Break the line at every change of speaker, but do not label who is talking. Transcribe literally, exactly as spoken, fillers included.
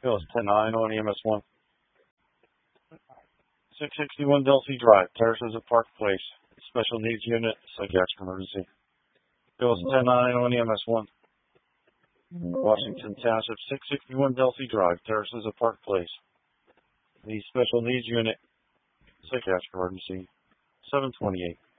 Bill is ten nine on E M S one. six sixty-one Delsey Drive, Terraces of Park Place. Special Needs Unit, Psychiatric Emergency. Bill is ten nine on E M S one. Washington Township, six sixty-one Delsey Drive, Terraces of Park Place. The Special Needs Unit, Psychiatric Emergency, seven twenty-eight.